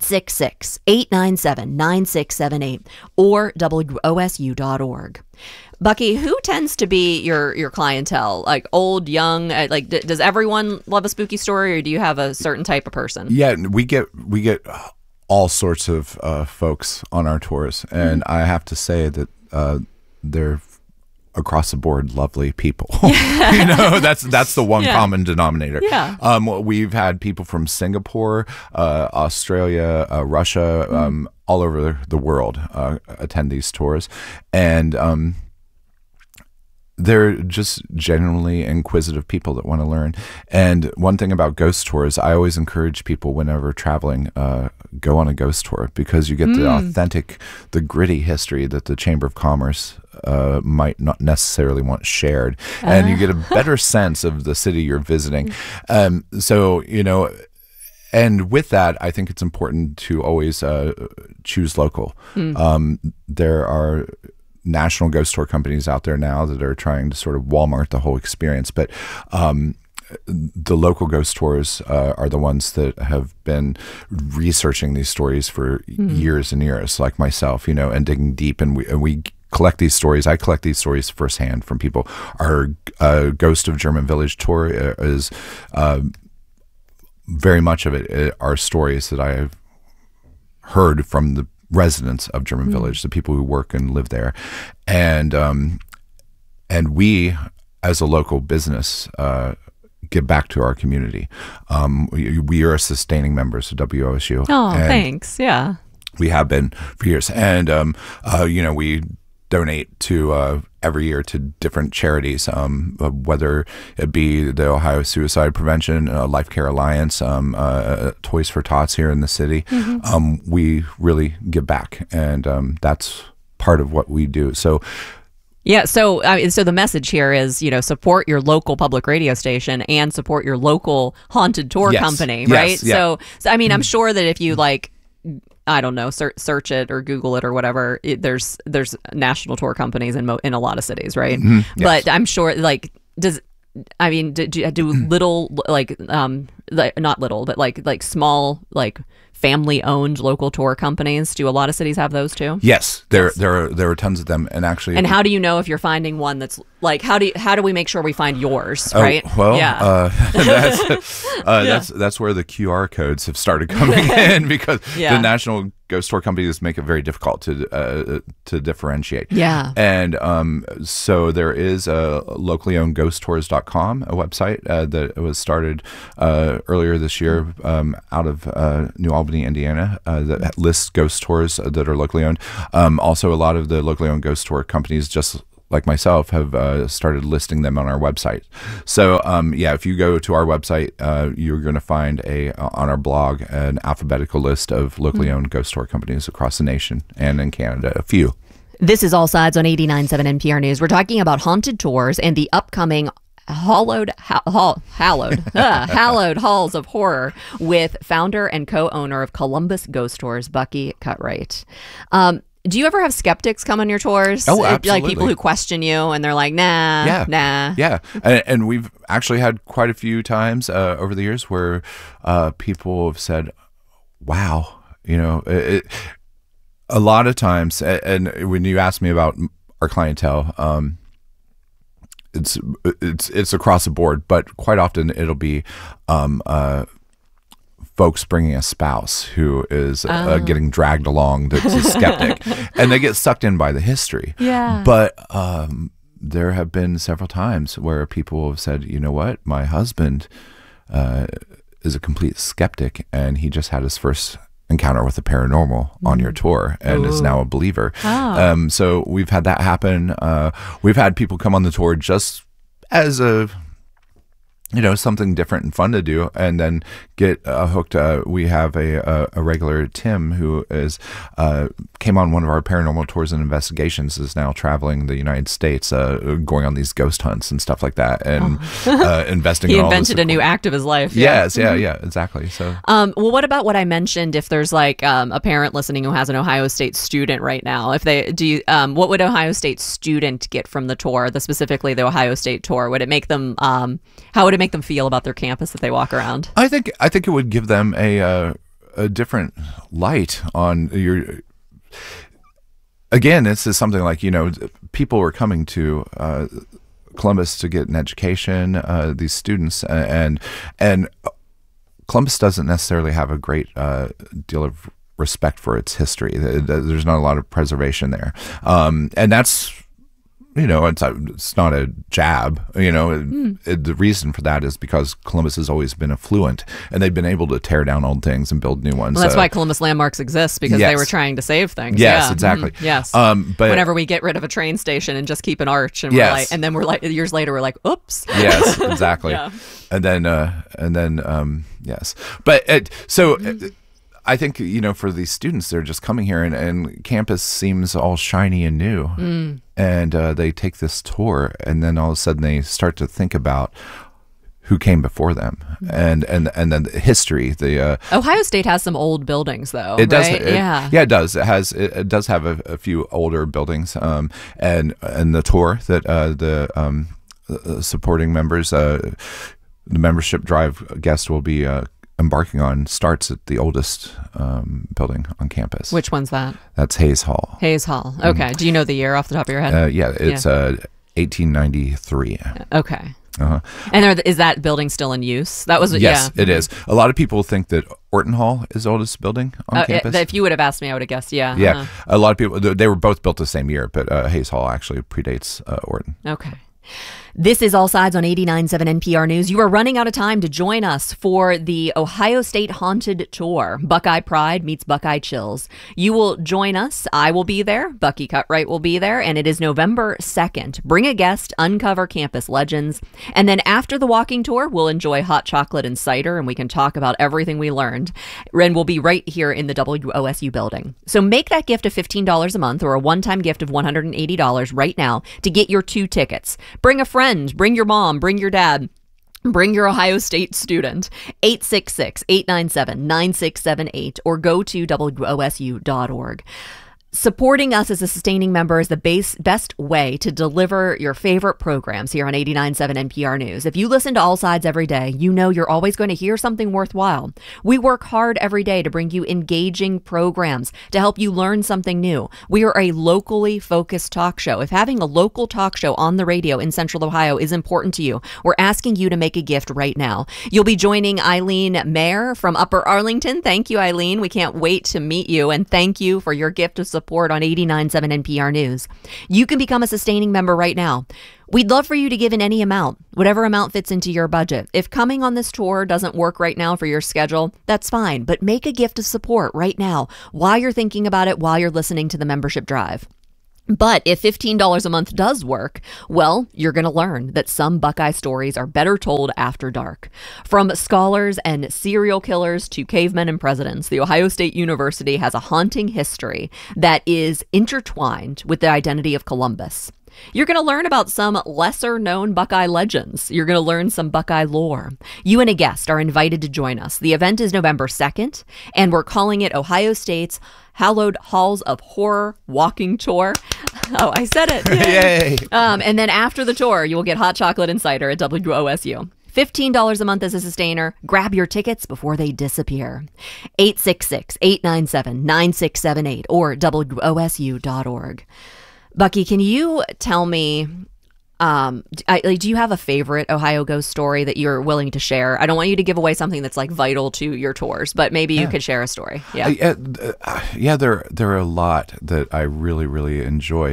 866-897-9678 or WOSU.org. Bucky, who tends to be your clientele? Like old, young? Like, does everyone love a spooky story, or do you have a certain type of person? Yeah, we get all sorts of folks on our tours, and I have to say that they're across the board lovely people. You know, that's the one common denominator. Yeah. We've had people from Singapore, Australia, Russia, all over the world attend these tours, and they're just genuinely inquisitive people that want to learn. And one thing about ghost tours, I always encourage people whenever traveling, go on a ghost tour, because you get the authentic, the gritty history that the Chamber of Commerce might not necessarily want shared. And you get a better sense of the city you're visiting. So, you know, and with that, I think it's important to always choose local. There are national ghost tour companies out there now that are trying to sort of Walmart the whole experience, but the local ghost tours are the ones that have been researching these stories for years and years, like myself, you know, and digging deep, and we collect these stories. I collect these stories firsthand from people. Our Ghost of German Village tour is very much of it are stories that I have heard from the residents of German Village, the people who work and live there, and we, as a local business, give back to our community. We are sustaining members of WOSU. Oh, thanks. Yeah. We have been for years. And, we donate to every year to different charities, whether it be the Ohio Suicide Prevention, Life Care Alliance, Toys for Tots here in the city. We really give back, and that's part of what we do. So yeah, so the message here is, support your local public radio station and support your local haunted tour company, right? Yes, yeah. So I mean, I'm sure that if you I don't know, search it or Google it or whatever, there's national tour companies in a lot of cities, right? Yes. But I'm sure, do little, not little, but like small, family owned local tour companies, do a lot of cities have those too? Yes, there are tons of them, and actually. And how do you know if you're finding one that's how do we make sure we find yours, right? Well, yeah. That's where the QR codes have started coming in, because the national ghost tour companies make it very difficult to differentiate. Yeah. And so there is a locally owned ghosttours.com, a website that was started earlier this year out of New Albany, Indiana, that lists ghost tours that are locally owned. Also, a lot of the locally owned ghost tour companies, just like myself, have started listing them on our website. So if you go to our website, you're going to find on our blog an alphabetical list of locally owned ghost tour companies across the nation, and in Canada a few. This is All Sides on 89.7 NPR News. We're talking about haunted tours and the upcoming hallowed halls of horror with founder and co-owner of Columbus Ghost Tours, Bucky Cutright. Do you ever have skeptics come on your tours? Oh, absolutely. Like people who question you and they're like, nah. Yeah. And we've actually had quite a few times over the years where people have said, wow, a lot of times, and when you ask me about our clientele, it's across the board, but quite often it'll be folks bringing a spouse who is getting dragged along that's a skeptic, and they get sucked in by the history. Yeah. But there have been several times where people have said, you know what, my husband is a complete skeptic, and he just had his first encounter with the paranormal on your tour and is now a believer. So we've had that happen. We've had people come on the tour just as something different and fun to do, and then get hooked. We have a regular, Tim, who came on one of our paranormal tours and investigations, is now traveling the United States, going on these ghost hunts and stuff like that, and investing in all this. He invented a new act of his life. Yes, yeah, exactly. So, well, what about what I mentioned? If there's a parent listening who has an Ohio State student right now, what would Ohio State student get from the tour, specifically the Ohio State tour? Would it make them, how would it make them feel about their campus that they walk around? I think it would give them a different light on your. Again, this is something like, people are coming to Columbus to get an education. These students, and Columbus doesn't necessarily have a great deal of respect for its history. There's not a lot of preservation there, and that's. It's not a jab. The reason for that is because Columbus has always been affluent, and they've been able to tear down old things and build new ones. Well, that's why Columbus Landmarks exists, because they were trying to save things. Yes, exactly. Yes. But whenever we get rid of a train station and just keep an arch, and we're like, years later, we're like, oops. Yes, exactly. And then, yes. But I think, for these students, they're just coming here, and campus seems all shiny and new. And they take this tour, and then all of a sudden they start to think about who came before them, and then the history. Ohio State has some old buildings, though. It does. Right? It does. It does have a few older buildings, and the tour that the supporting members, the membership drive guest will be embarking on, starts at the oldest building on campus. Which one's that? That's Hayes Hall. Hayes Hall. Okay. Do you know the year off the top of your head? It's 1893. Okay. And is that building still in use? That was yes, it is. A lot of people think that Orton Hall is the oldest building on campus. If you would have asked me, I would have guessed. Yeah. Yeah. A lot of people, they were both built the same year, but Hayes Hall actually predates Orton. Okay. This is All Sides on 89.7 NPR News. You are running out of time to join us for the Ohio State Haunted Tour. Buckeye Pride meets Buckeye Chills. You will join us. I will be there. Bucky Cutright will be there. And it is November 2nd. Bring a guest, uncover campus legends. And then after the walking tour, we'll enjoy hot chocolate and cider, and we can talk about everything we learned. And we'll be right here in the WOSU building. So make that gift of $15 a month or a one-time gift of $180 right now to get your 2 tickets. Bring a friend. Bring your mom, bring your dad, bring your Ohio State student. 866-897-9678 or go to WOSU.org. Supporting us as a sustaining member is the best way to deliver your favorite programs here on 89.7 NPR News. If you listen to All Sides every day, you know you're always going to hear something worthwhile. We work hard every day to bring you engaging programs to help you learn something new. We are a locally focused talk show. If having a local talk show on the radio in Central Ohio is important to you, we're asking you to make a gift right now. You'll be joining Eileen Mayer from Upper Arlington. Thank you, Eileen. We can't wait to meet you, and thank you for your gift of support on 89.7 NPR News. You can become a sustaining member right now. We'd love for you to give in any amount, whatever amount fits into your budget. If coming on this tour doesn't work right now for your schedule, that's fine, but make a gift of support right now while you're thinking about it, while you're listening to the membership drive. But if $15 a month does work, well, you're going to learn that some Buckeye stories are better told after dark. From scholars and serial killers to cavemen and presidents, The Ohio State University has a haunting history that is intertwined with the identity of Columbus. You're going to learn about some lesser-known Buckeye legends. You're going to learn some Buckeye lore. You and a guest are invited to join us. The event is November 2nd, and we're calling it Ohio State's Hallowed Halls of Horror Walking Tour. Oh, I said it. Yay! And then after the tour, you will get hot chocolate and cider at WOSU. $15 a month as a sustainer. Grab your tickets before they disappear. 866-897-9678 or WOSU.org. Bucky, can you tell me, do you have a favorite Ohio ghost story that you're willing to share? I don't want you to give away something that's like vital to your tours, but maybe you could share a story. Yeah, there are a lot that I really, really enjoy.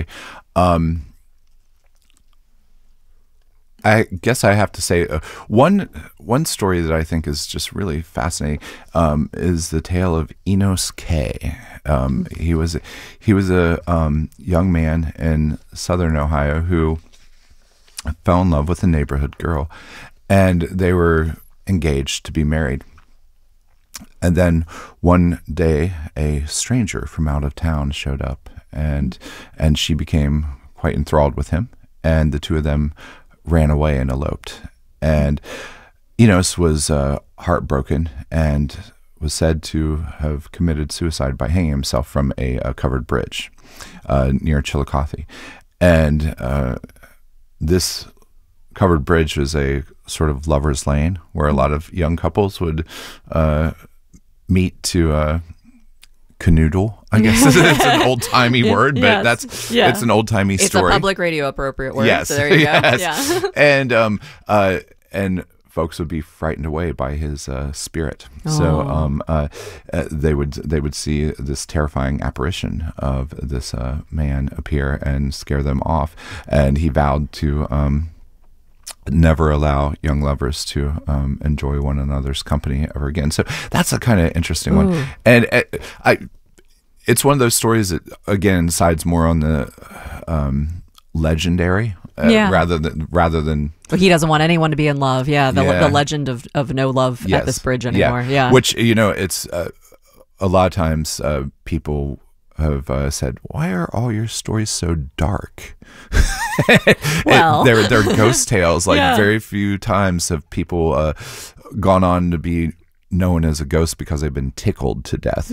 I guess I have to say one story that I think is just really fascinating is the tale of Enos K. He was a young man in southern Ohio who fell in love with a neighborhood girl, and they were engaged to be married. And then one day, a stranger from out of town showed up, and she became quite enthralled with him, and the two of them ran away and eloped. And Enos was heartbroken and was said to have committed suicide by hanging himself from a covered bridge near Chillicothe. And this covered bridge was a sort of lover's lane where a lot of young couples would meet to canoodle. I guess it's an old-timey word, but it's an old-timey story. It's a public radio appropriate word. Yes. So there you go. Yes. Yeah. And folks would be frightened away by his spirit. So they would see this terrifying apparition of this man appear and scare them off. And he vowed to never allow young lovers to enjoy one another's company ever again. So that's a kind of interesting one. And it's one of those stories that, again, sides more on the legendary rather than he doesn't want anyone to be in love. The legend of no love at this bridge anymore. Which, it's a lot of times people have said, why are all your stories so dark? Well, they're ghost tales. Very few times have people gone on to be known as a ghost because they've been tickled to death.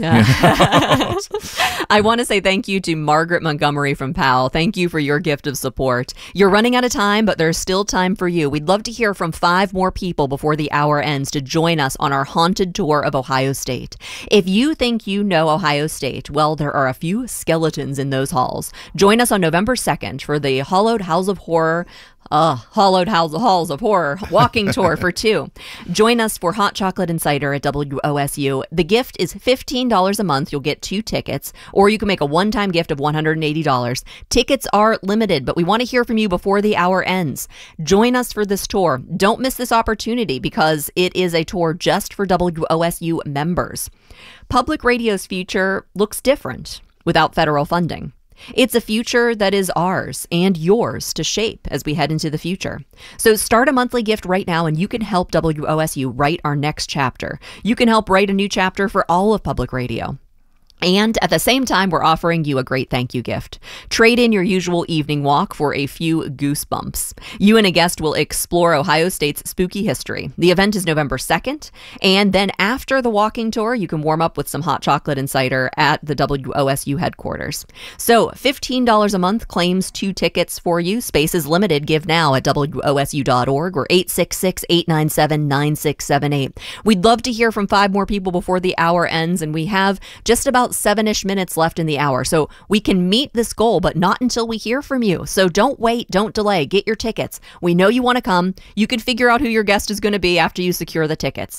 I want to say thank you to Margaret Montgomery from Powell. Thank you for your gift of support. You're running out of time, but there's still time for you. We'd love to hear from 5 more people before the hour ends to join us on our haunted tour of Ohio State. If you think you know Ohio State, well, there are a few skeletons in those halls. Join us on November 2nd for the Hallowed Halls of Horror Hollowed Halls of Horror walking tour for 2. Join us for Hot Chocolate and Cider at WOSU. The gift is $15 a month. You'll get 2 tickets, or you can make a one-time gift of $180. Tickets are limited, but we want to hear from you before the hour ends. Join us for this tour. Don't miss this opportunity because it is a tour just for WOSU members. Public radio's future looks different without federal funding. It's a future that is ours and yours to shape as we head into the future. So start a monthly gift right now and you can help WOSU write our next chapter. You can help write a new chapter for all of public radio. And at the same time, we're offering you a great thank you gift. Trade in your usual evening walk for a few goosebumps. You and a guest will explore Ohio State's spooky history. The event is November 2nd. And then after the walking tour, you can warm up with some hot chocolate and cider at the WOSU headquarters. So $15 a month claims 2 tickets for you. Space is limited. Give now at WOSU.org or 866-897-9678. We'd love to hear from 5 more people before the hour ends, and we have just about 7-ish minutes left in the hour. So we can meet this goal, but not until we hear from you. So don't wait, don't delay. Get your tickets. We know you want to come. You can figure out who your guest is going to be after you secure the tickets.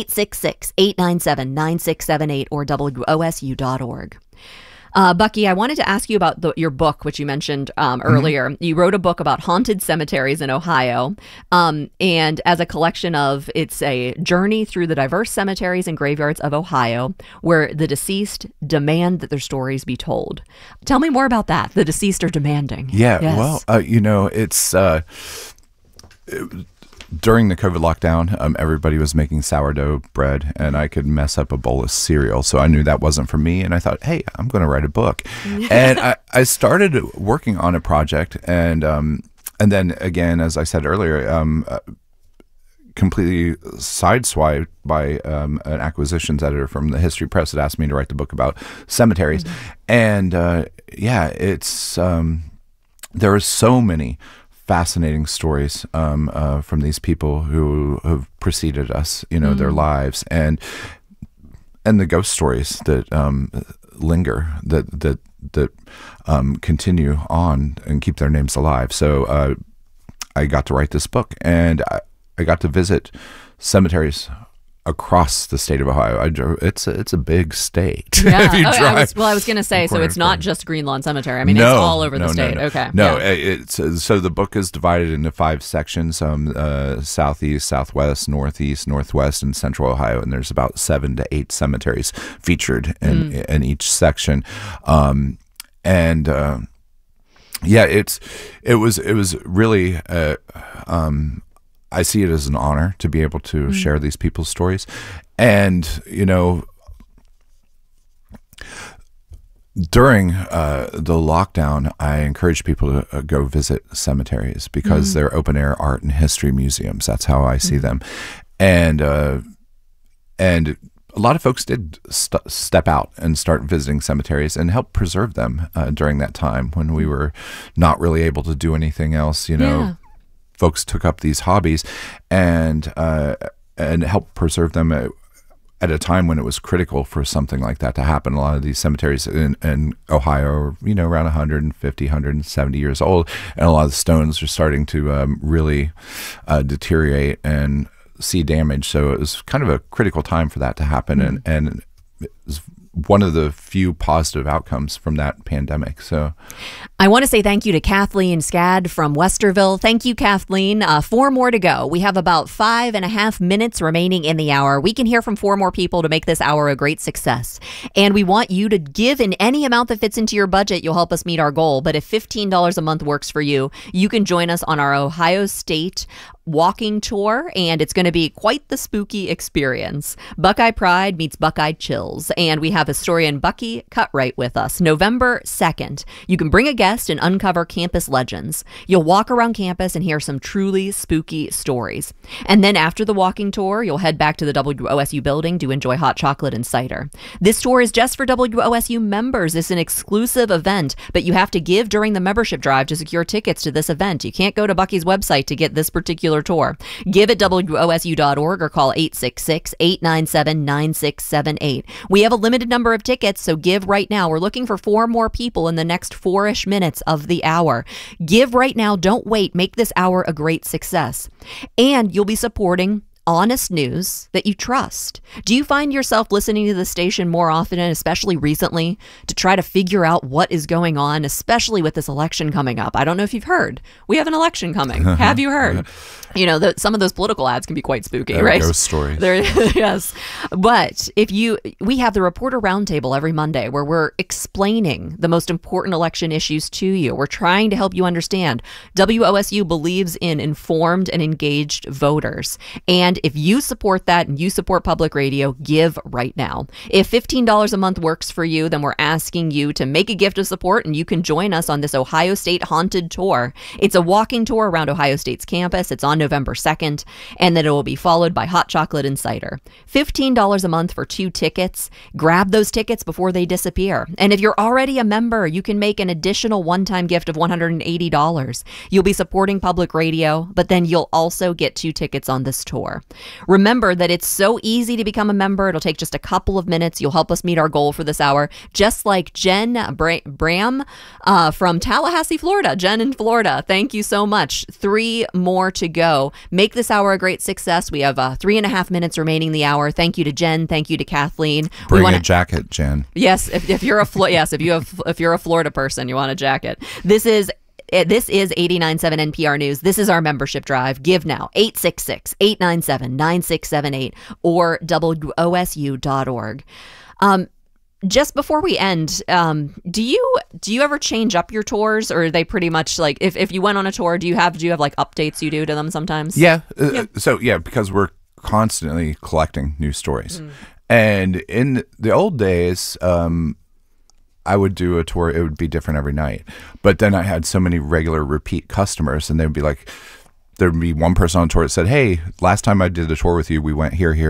866-897-9678 or WOSU.org. Bucky, I wanted to ask you about your book, which you mentioned earlier. Mm-hmm. You wrote a book about haunted cemeteries in Ohio, and as a collection of, it's a journey through the diverse cemeteries and graveyards of Ohio, where the deceased demand that their stories be told. Tell me more about that. The deceased are demanding. Yeah, yes. Well, it's... during the COVID lockdown, everybody was making sourdough bread, and I could mess up a bowl of cereal. So I knew that wasn't for me, and I thought, hey, I'm going to write a book. And I started working on a project, and then again, as I said earlier, completely sideswiped by an acquisitions editor from the History Press that asked me to write the book about cemeteries. Mm-hmm. And it's there are so many fascinating stories from these people who have preceded us, their lives, and the ghost stories that linger, that continue on and keep their names alive. So I got to write this book, and I got to visit cemeteries across the state of Ohio. It's a big state. Yeah. I was going to say, so it's not just Green Lawn Cemetery. I mean, it's all over the state. Okay. No, so the book is divided into 5 sections: southeast, southwest, northeast, northwest, and central Ohio. And there's about 7 to 8 cemeteries featured in each section. It was really. I see it as an honor to be able to share these people's stories. And, during the lockdown, I encourage people to go visit cemeteries because they're open-air art and history museums. That's how I see them. And a lot of folks did step out and start visiting cemeteries and help preserve them during that time when we were not really able to do anything else, Folks took up these hobbies and helped preserve them at a time when it was critical for something like that to happen. A lot of these cemeteries in Ohio are, around 150, 170 years old, and a lot of the stones are starting to really deteriorate and see damage. So it was kind of a critical time for that to happen, and it was one of the few positive outcomes from that pandemic. So I want to say thank you to Kathleen Skad from Westerville. Thank you, Kathleen. 4 more to go. We have about 5.5 minutes remaining in the hour. We can hear from 4 more people to make this hour a great success. And we want you to give in any amount that fits into your budget. You'll help us meet our goal. But if $15 a month works for you, you can join us on our Ohio State walking tour, and it's going to be quite the spooky experience. Buckeye Pride meets Buckeye Chills, and we have historian Bucky Cutright with us. November 2nd. You can bring a guest and uncover campus legends. You'll walk around campus and hear some truly spooky stories. And then after the walking tour, you'll head back to the WOSU building to enjoy hot chocolate and cider. This tour is just for WOSU members. It's an exclusive event, but you have to give during the membership drive to secure tickets to this event. You can't go to Bucky's website to get this particular particular tour. Give at WOSU.org or call 866-897-9678. We have a limited number of tickets, so give right now. We're looking for 4 more people in the next 4-ish minutes of the hour. Give right now. Don't wait. Make this hour a great success. And you'll be supporting honest news that you trust. Do you find yourself listening to the station more often, and especially recently, to try to figure out what is going on, especially with this election coming up? I don't know if you've heard. We have an election coming. Have you heard? You know, some of those political ads can be quite spooky, right? Ghost stories. Yes. But we have the Reporter Roundtable every Monday where we're explaining the most important election issues to you. We're trying to help you understand. WOSU believes in informed and engaged voters. And if you support that and you support public radio, give right now. If $15 a month works for you, then we're asking you to make a gift of support, and you can join us on this Ohio State Haunted Tour. It's a walking tour around Ohio State's campus. It's on November 2nd, and then it will be followed by hot chocolate and cider. $15 a month for 2 tickets. Grab those tickets before they disappear. And if you're already a member, you can make an additional one-time gift of $180. You'll be supporting public radio, but then you'll also get 2 tickets on this tour. Remember that it's so easy to become a member. It'll take just a couple of minutes. You'll help us meet our goal for this hour, just like Jen Bram from Tallahassee, Florida. Jen in Florida, thank you so much. 3 more to go. Make this hour a great success. We have 3.5 minutes remaining in the hour. Thank you to Jen. Thank you to Kathleen. Bring a jacket, Jen. Yes, if you're if you're a Florida person, you want a jacket. This is 89.7 NPR News. This is our membership drive. Give now. 866-897-9678 or WOSU.org. Just before we end, do you ever change up your tours, or are they pretty much like if you went on a tour, do you have like updates you do to them sometimes? Yeah. So because we're constantly collecting new stories. And in the old days, I would do a tour. It would be different every night. But then I had so many regular repeat customers, and they'd be like, there'd be one person on tour that said, hey, last time I did a tour with you, we went here, here,